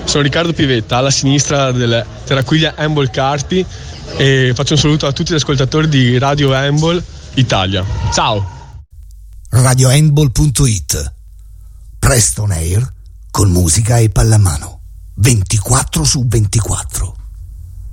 sono Riccardo Pivetta, alla sinistra del Terraquiglia Handball Carpi, e faccio un saluto a tutti gli ascoltatori di Radio Handball Italia. Ciao! RadioHandball.it, presto on air con musica e pallamano 24/24.